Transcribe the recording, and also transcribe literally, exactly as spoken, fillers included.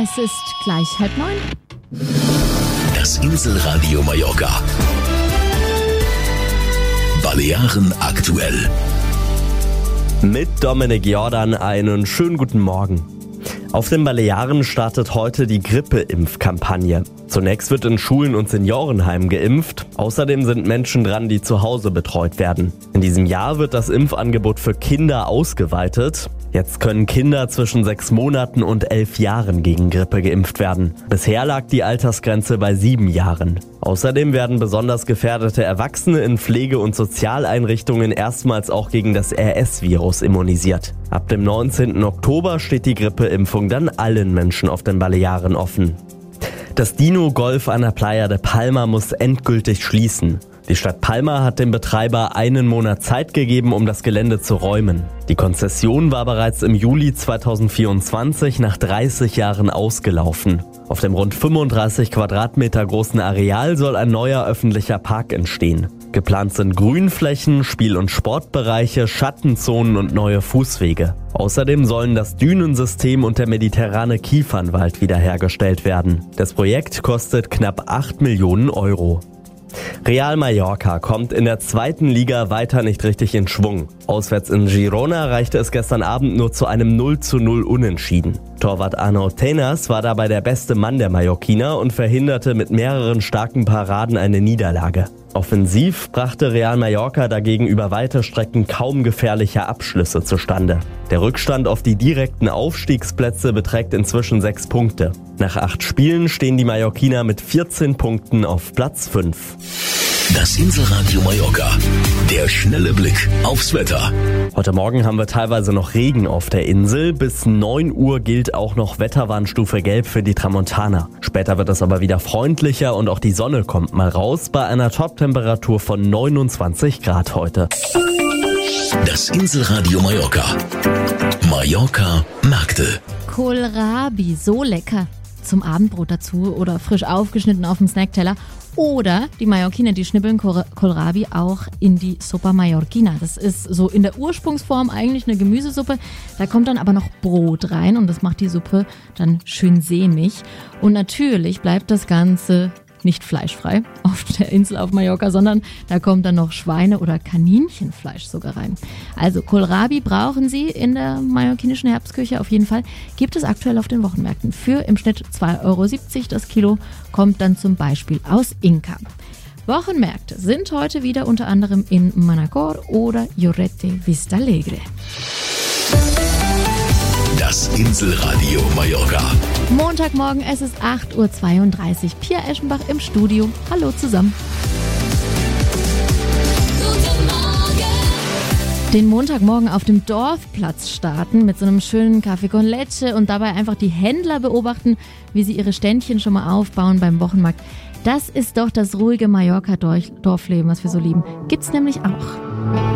Es ist gleich halb neun. Das Inselradio Mallorca. Balearen aktuell. Mit Dominik Jordan einen schönen guten Morgen. Auf den Balearen startet heute die Grippeimpfkampagne. Zunächst wird in Schulen und Seniorenheimen geimpft. Außerdem sind Menschen dran, die zu Hause betreut werden. In diesem Jahr wird das Impfangebot für Kinder ausgeweitet. Jetzt können Kinder zwischen sechs Monaten und elf Jahren gegen Grippe geimpft werden. Bisher lag die Altersgrenze bei sieben Jahren. Außerdem werden besonders gefährdete Erwachsene in Pflege- und Sozialeinrichtungen erstmals auch gegen das R S-Virus immunisiert. Ab dem neunzehnten Oktober steht die Grippeimpfung dann allen Menschen auf den Balearen offen. Das Dino Golf an der Playa de Palma muss endgültig schließen. Die Stadt Palma hat dem Betreiber einen Monat Zeit gegeben, um das Gelände zu räumen. Die Konzession war bereits im Juli zweitausendvierundzwanzig nach dreißig Jahren ausgelaufen. Auf dem rund fünfunddreißig Quadratmeter großen Areal soll ein neuer öffentlicher Park entstehen. Geplant sind Grünflächen, Spiel- und Sportbereiche, Schattenzonen und neue Fußwege. Außerdem sollen das Dünensystem und der mediterrane Kiefernwald wiederhergestellt werden. Das Projekt kostet knapp acht Millionen Euro. Real Mallorca kommt in der zweiten Liga weiter nicht richtig in Schwung. Auswärts in Girona reichte es gestern Abend nur zu einem null zu null Unentschieden. Torwart Arnau Tenas war dabei der beste Mann der Mallorquiner und verhinderte mit mehreren starken Paraden eine Niederlage. Offensiv brachte Real Mallorca dagegen über weite Strecken kaum gefährliche Abschlüsse zustande. Der Rückstand auf die direkten Aufstiegsplätze beträgt inzwischen sechs Punkte. Nach acht Spielen stehen die Mallorquiner mit vierzehn Punkten auf Platz fünf. Das Inselradio Mallorca. Der schnelle Blick aufs Wetter. Heute Morgen haben wir teilweise noch Regen auf der Insel. Bis neun Uhr gilt auch noch Wetterwarnstufe Gelb für die Tramontana. Später wird es aber wieder freundlicher und auch die Sonne kommt mal raus bei einer Toptemperatur von neunundzwanzig Grad heute. Das Inselradio Mallorca. Mallorca Märkte. Kohlrabi, so lecker. Zum Abendbrot dazu oder frisch aufgeschnitten auf dem Snackteller. Oder die Mallorquiner, die schnippeln Kohlrabi auch in die Sopa Mallorquina. Das ist so in der Ursprungsform eigentlich eine Gemüsesuppe. Da kommt dann aber noch Brot rein und das macht die Suppe dann schön sämig. Und natürlich bleibt das Ganze nicht fleischfrei auf der Insel auf Mallorca, sondern da kommt dann noch Schweine- oder Kaninchenfleisch sogar rein. Also Kohlrabi brauchen Sie in der mallorquinischen Herbstküche auf jeden Fall. Gibt es aktuell auf den Wochenmärkten für im Schnitt zwei Euro siebzig das Kilo, kommt dann zum Beispiel aus Inca. Wochenmärkte sind heute wieder unter anderem in Manacor oder Llorete Vista Alegre. Das Inselradio Mallorca. Montagmorgen, es ist acht Uhr zweiunddreißig. Pia Eschenbach im Studio. Hallo zusammen. Guten Morgen. Den Montagmorgen auf dem Dorfplatz starten mit so einem schönen Kaffee con Leche und dabei einfach die Händler beobachten, wie sie ihre Ständchen schon mal aufbauen beim Wochenmarkt. Das ist doch das ruhige Mallorca-Dorfleben, was wir so lieben. Gibt's nämlich auch.